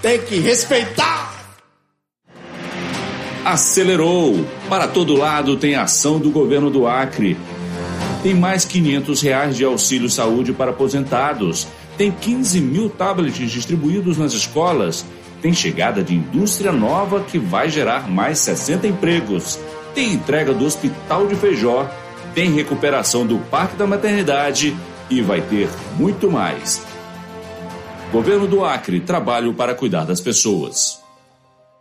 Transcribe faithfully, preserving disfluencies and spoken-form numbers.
tem que respeitar. Acelerou. Para todo lado tem ação do governo do Acre. Tem mais quinhentos reais de auxílio saúde para aposentados. Tem quinze mil tablets distribuídos nas escolas. Tem chegada de indústria nova que vai gerar mais sessenta empregos. Tem entrega do Hospital de Feijó. Tem recuperação do Parque da Maternidade. E vai ter muito mais. Governo do Acre, trabalho para cuidar das pessoas.